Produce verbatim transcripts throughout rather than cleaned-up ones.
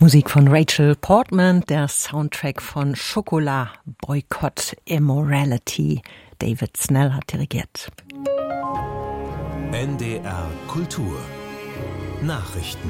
Musik von Rachel Portman, der Soundtrack von Chocolat, Boycott, Immorality. David Snell hat dirigiert. N D R Kultur Nachrichten.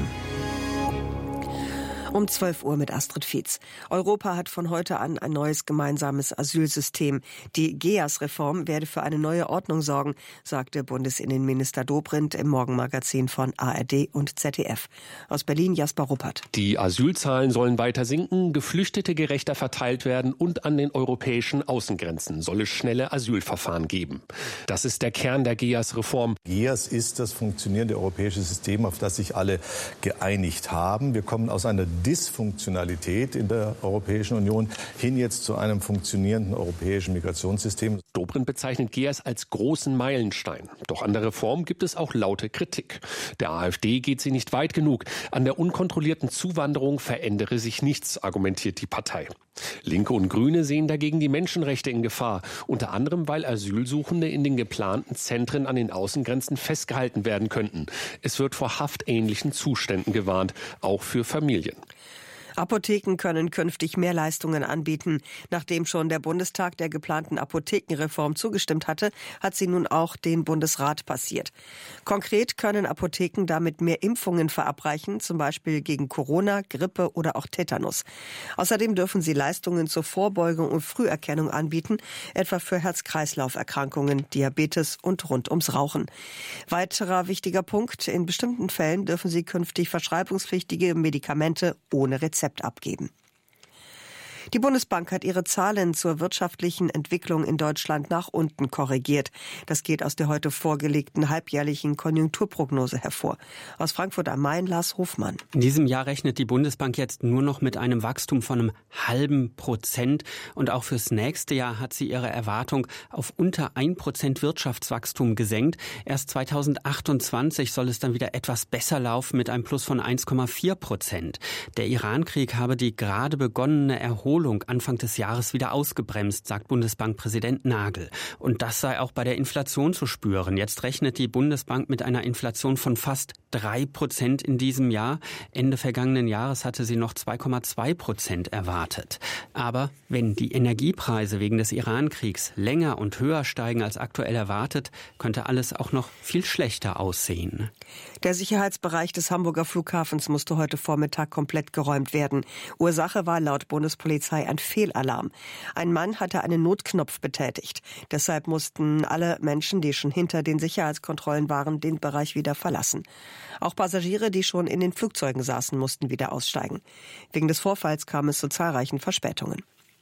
Um zwölf Uhr mit Astrid Fietz. Europa hat von heute an ein neues gemeinsames Asylsystem. Die G E A S-Reform werde für eine neue Ordnung sorgen, sagte Bundesinnenminister Dobrindt im Morgenmagazin von A R D und Z D F. Aus Berlin Jasper Ruppert. Die Asylzahlen sollen weiter sinken, Geflüchtete gerechter verteilt werden und an den europäischen Außengrenzen soll es schnelle Asylverfahren geben. Das ist der Kern der G E A S-Reform. G E A S ist das funktionierende europäische System, auf das sich alle geeinigt haben. Wir kommen aus einer Dysfunktionalität in der Europäischen Union hin jetzt zu einem funktionierenden europäischen Migrationssystem. Dobrindt bezeichnet G E A S als großen Meilenstein. Doch an der Reform gibt es auch laute Kritik. Der AfD geht sie nicht weit genug. An der unkontrollierten Zuwanderung verändere sich nichts, argumentiert die Partei. Linke und Grüne sehen dagegen die Menschenrechte in Gefahr. Unter anderem, weil Asylsuchende in den geplanten Zentren an den Außengrenzen festgehalten werden könnten. Es wird vor haftähnlichen Zuständen gewarnt, auch für Familien. Apotheken können künftig mehr Leistungen anbieten. Nachdem schon der Bundestag der geplanten Apothekenreform zugestimmt hatte, hat sie nun auch den Bundesrat passiert. Konkret können Apotheken damit mehr Impfungen verabreichen, zum Beispiel gegen Corona, Grippe oder auch Tetanus. Außerdem dürfen sie Leistungen zur Vorbeugung und Früherkennung anbieten, etwa für Herz-Kreislauf-Erkrankungen, Diabetes und rund ums Rauchen. Weiterer wichtiger Punkt: In bestimmten Fällen dürfen sie künftig verschreibungspflichtige Medikamente ohne Rezept abgeben. Die Bundesbank hat ihre Zahlen zur wirtschaftlichen Entwicklung in Deutschland nach unten korrigiert. Das geht aus der heute vorgelegten halbjährlichen Konjunkturprognose hervor. Aus Frankfurt am Main, Lars Hofmann. In diesem Jahr rechnet die Bundesbank jetzt nur noch mit einem Wachstum von einem halben Prozent. Und auch fürs nächste Jahr hat sie ihre Erwartung auf unter ein Prozent Wirtschaftswachstum gesenkt. Erst zweitausendachtundzwanzig soll es dann wieder etwas besser laufen mit einem Plus von eins Komma vier Prozent. Der Irankrieg habe die gerade begonnene Erholung Anfang des Jahres wieder ausgebremst, sagt Bundesbankpräsident Nagel. Und das sei auch bei der Inflation zu spüren. Jetzt rechnet die Bundesbank mit einer Inflation von fast drei Prozent in diesem Jahr. Ende vergangenen Jahres hatte sie noch zwei Komma zwei Prozent erwartet. Aber wenn die Energiepreise wegen des Irankriegs länger und höher steigen als aktuell erwartet, könnte alles auch noch viel schlechter aussehen. Der Sicherheitsbereich des Hamburger Flughafens musste heute Vormittag komplett geräumt werden. Ursache war laut Bundespolizei ein Fehlalarm. Ein Mann hatte einen Notknopf betätigt. Deshalb mussten alle Menschen, die schon hinter den Sicherheitskontrollen waren, den Bereich wieder verlassen. Auch Passagiere, die schon in den Flugzeugen saßen, mussten wieder aussteigen. Wegen des Vorfalls kam es zu zahlreichen Verspätungen.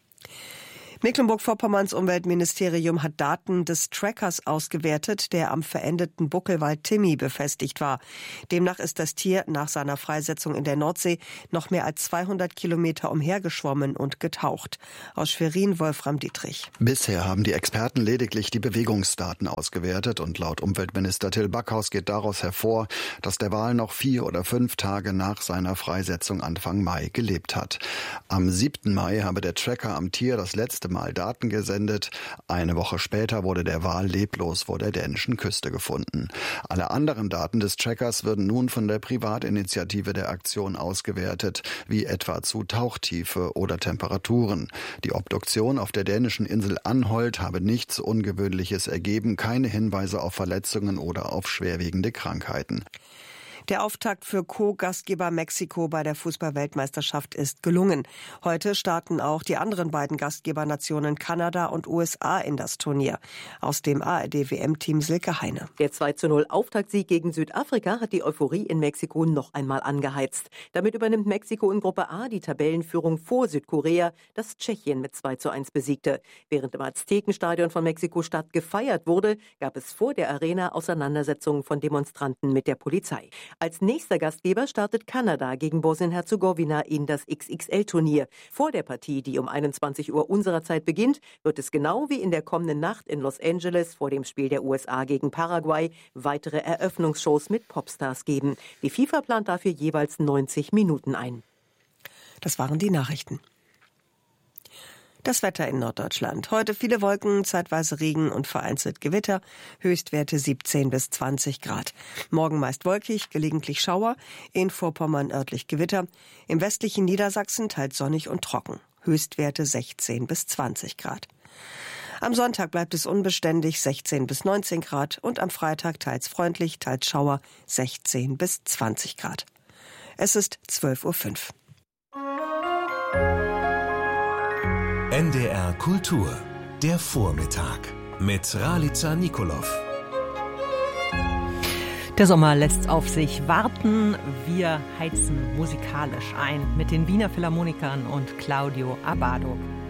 Mecklenburg-Vorpommerns Umweltministerium hat Daten des Trackers ausgewertet, der am verendeten Buckelwald Timmy befestigt war. Demnach ist das Tier nach seiner Freisetzung in der Nordsee noch mehr als zweihundert Kilometer umhergeschwommen und getaucht. Aus Schwerin Wolfram Dietrich. Bisher haben die Experten lediglich die Bewegungsdaten ausgewertet und laut Umweltminister Till Backhaus geht daraus hervor, dass der Wal noch vier oder fünf Tage nach seiner Freisetzung Anfang Mai gelebt hat. Am siebten Mai habe der Tracker am Tier das letzte Mal Daten gesendet. Eine Woche später wurde der Wal leblos vor der dänischen Küste gefunden. Alle anderen Daten des Trackers würden nun von der Privatinitiative der Aktion ausgewertet, wie etwa zu Tauchtiefe oder Temperaturen. Die Obduktion auf der dänischen Insel Anholt habe nichts Ungewöhnliches ergeben, keine Hinweise auf Verletzungen oder auf schwerwiegende Krankheiten. Der Auftakt für Co-Gastgeber Mexiko bei der Fußball-Weltmeisterschaft ist gelungen. Heute starten auch die anderen beiden Gastgebernationen Kanada und U S A in das Turnier. Aus dem A R D-W M-Team Silke Heine. Der zwei zu null Auftaktsieg gegen Südafrika hat die Euphorie in Mexiko noch einmal angeheizt. Damit übernimmt Mexiko in Gruppe A die Tabellenführung vor Südkorea, das Tschechien mit zwei zu eins besiegte. Während im Aztekenstadion von Mexiko-Stadt gefeiert wurde, gab es vor der Arena Auseinandersetzungen von Demonstranten mit der Polizei. Als nächster Gastgeber startet Kanada gegen Bosnien-Herzegowina in das X X L-Turnier. Vor der Partie, die um einundzwanzig Uhr unserer Zeit beginnt, wird es genau wie in der kommenden Nacht in Los Angeles vor dem Spiel der U S A gegen Paraguay weitere Eröffnungsshows mit Popstars geben. Die FIFA plant dafür jeweils neunzig Minuten ein. Das waren die Nachrichten. Das Wetter in Norddeutschland. Heute viele Wolken, zeitweise Regen und vereinzelt Gewitter. Höchstwerte siebzehn bis zwanzig Grad. Morgen meist wolkig, gelegentlich Schauer. In Vorpommern örtlich Gewitter. Im westlichen Niedersachsen teils sonnig und trocken. Höchstwerte sechzehn bis zwanzig Grad. Am Sonntag bleibt es unbeständig, sechzehn bis neunzehn Grad. Und am Freitag teils freundlich, teils Schauer, sechzehn bis zwanzig Grad. Es ist zwölf Uhr fünf. N D R Kultur, der Vormittag mit Ralica Nikolov. Der Sommer lässt auf sich warten. Wir heizen musikalisch ein mit den Wiener Philharmonikern und Claudio Abbado.